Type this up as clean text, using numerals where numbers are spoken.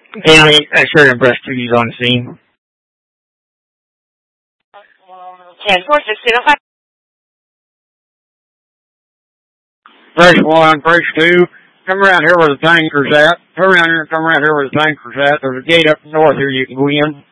County Sheriff Brush Treaty's on the scene. 10-4, 605. Brush 1, Brush 2, come around here where the tanker's at. Come around here where the tanker's at. There's a gate up north here you can go in.